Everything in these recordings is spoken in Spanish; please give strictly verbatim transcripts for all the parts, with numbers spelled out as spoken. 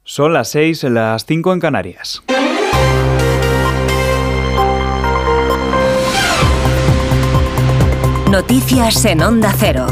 Son las seis, las cinco en Canarias. Noticias en Onda Cero.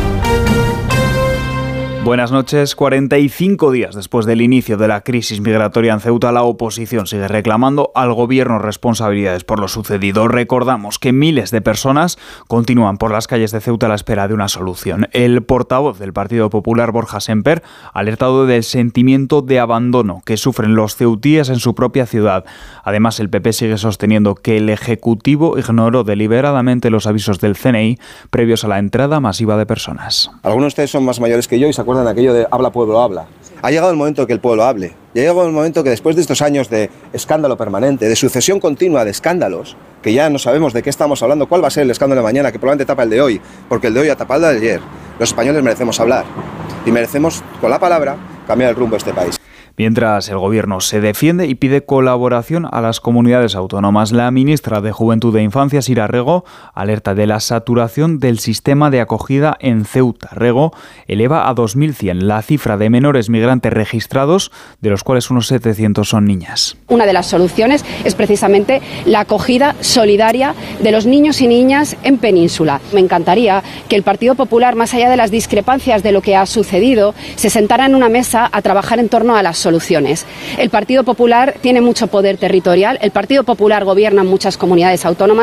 Buenas noches. cuarenta y cinco días después del inicio de la crisis migratoria en Ceuta, la oposición sigue reclamando al gobierno responsabilidades por lo sucedido. Recordamos que miles de personas continúan por las calles de Ceuta a la espera de una solución. El portavoz del Partido Popular, Borja Semper, ha alertado del sentimiento de abandono que sufren los ceutíes en su propia ciudad. Además, el P P sigue sosteniendo que el Ejecutivo ignoró deliberadamente los avisos del C N I previos a la entrada masiva de personas. Algunos de ustedes son más mayores que yo y se acuerdan de aquello de habla pueblo habla. Ha llegado el momento que el pueblo hable. Y ha llegado el momento que después de estos años de escándalo permanente, de sucesión continua de escándalos, que ya no sabemos de qué estamos hablando, cuál va a ser el escándalo de mañana, que probablemente tapa el de hoy, porque el de hoy ha tapado el de ayer, los españoles merecemos hablar. Y merecemos, con la palabra, cambiar el rumbo de este país. Mientras el Gobierno se defiende y pide colaboración a las comunidades autónomas, la ministra de Juventud e Infancia, Sira Rego, alerta de la saturación del sistema de acogida en Ceuta. Rego eleva a dos mil cien la cifra de menores migrantes registrados, de los cuales unos setecientos son niñas. Una de las soluciones es precisamente la acogida solidaria de los niños y niñas en Península. Me encantaría que el Partido Popular, más allá de las discrepancias de lo que ha sucedido, se sentara en una mesa a trabajar en torno a las soluciones. Soluciones. El Partido Popular tiene mucho poder territorial, el Partido Popular gobierna en muchas comunidades autónomas.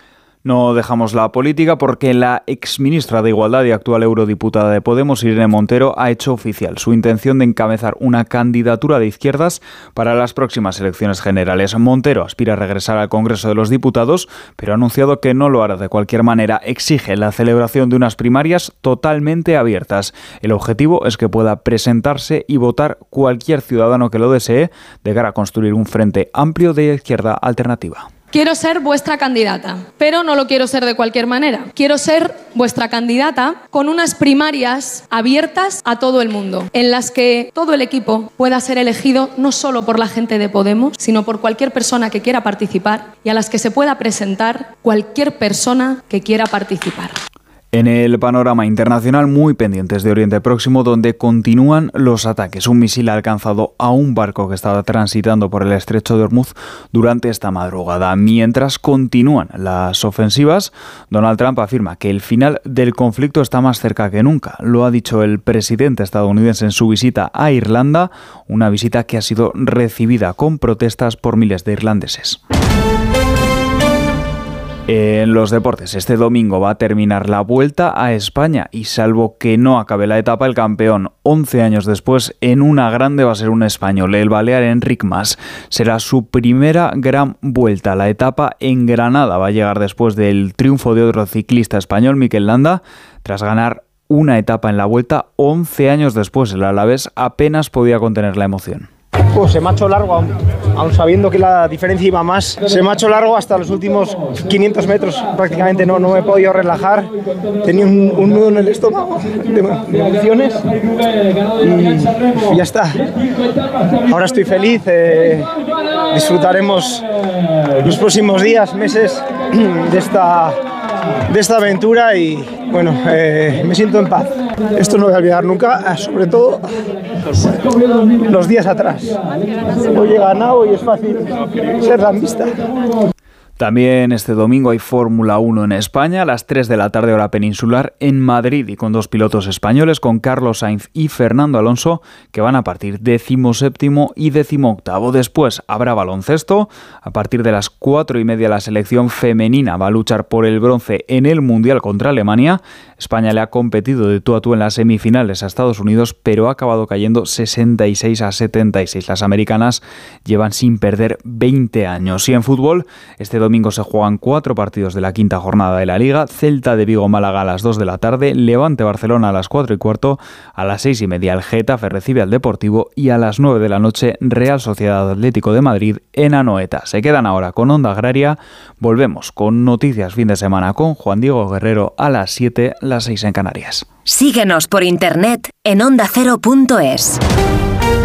No dejamos la política porque la exministra de Igualdad y actual eurodiputada de Podemos, Irene Montero, ha hecho oficial su intención de encabezar una candidatura de izquierdas para las próximas elecciones generales. Montero aspira a regresar al Congreso de los Diputados, pero ha anunciado que no lo hará de cualquier manera. Exige la celebración de unas primarias totalmente abiertas. El objetivo es que pueda presentarse y votar cualquier ciudadano que lo desee, de cara a construir un frente amplio de izquierda alternativa. Quiero ser vuestra candidata, pero no lo quiero ser de cualquier manera. Quiero ser vuestra candidata con unas primarias abiertas a todo el mundo, en las que todo el equipo pueda ser elegido no solo por la gente de Podemos, sino por cualquier persona que quiera participar y a las que se pueda presentar cualquier persona que quiera participar. En el panorama internacional, muy pendientes de Oriente Próximo, donde continúan los ataques. Un misil ha alcanzado a un barco que estaba transitando por el estrecho de Hormuz durante esta madrugada. Mientras continúan las ofensivas, Donald Trump afirma que el final del conflicto está más cerca que nunca. Lo ha dicho el presidente estadounidense en su visita a Irlanda, una visita que ha sido recibida con protestas por miles de irlandeses. En los deportes, este domingo va a terminar la Vuelta a España y salvo que no acabe la etapa, el campeón once años después en una grande va a ser un español, el balear Enric Mas. Será su primera gran vuelta. La etapa en Granada va a llegar después del triunfo de otro ciclista español, Mikel Landa, tras ganar una etapa en la Vuelta once años después. El alavés apenas podía contener la emoción. Pues se me ha hecho largo, aún, aún sabiendo que la diferencia iba más. Se me ha hecho largo hasta los últimos quinientos metros. Prácticamente no, no me he podido relajar. Tenía un, un nudo en el estómago de, de emociones y ya está. Ahora estoy feliz. Eh, disfrutaremos los próximos días, meses de esta, de esta aventura y bueno, eh, me siento en paz. Esto no voy a olvidar nunca, sobre todo los días atrás. Hoy he ganado y es fácil ser lambista. También este domingo hay Fórmula uno en España a las tres de la tarde hora peninsular en Madrid y con dos pilotos españoles, con Carlos Sainz y Fernando Alonso, que van a partir decimoséptimo y decimoctavo. Después habrá baloncesto. A partir de las cuatro y media la selección femenina va a luchar por el bronce en el Mundial contra Alemania. España le ha competido de tú a tú en las semifinales a Estados Unidos, pero ha acabado cayendo sesenta y seis a setenta y seis. Las americanas llevan sin perder veinte años. Y en fútbol, este domingo domingo se juegan cuatro partidos de la quinta jornada de la Liga. Celta de Vigo-Málaga a las dos de la tarde, Levante-Barcelona a las cuatro y cuarto, a las seis y media el Getafe recibe al Deportivo y a las nueve de la noche Real Sociedad Atlético de Madrid en Anoeta. Se quedan ahora con Onda Agraria. Volvemos con noticias fin de semana con Juan Diego Guerrero a las siete, las seis en Canarias. Síguenos por internet en onda cero punto es.